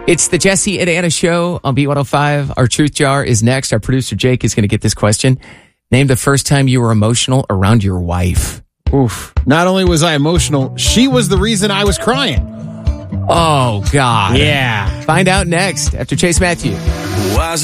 It's the Jesse and Anna Show on B105. Our Truth Jar is next. Our producer, Jake, is going to get this question. Name the first time you were emotional around your wife. Oof. Not only was I emotional, she was the reason I was crying. Oh, God. Yeah. Find out next after Chase Matthew.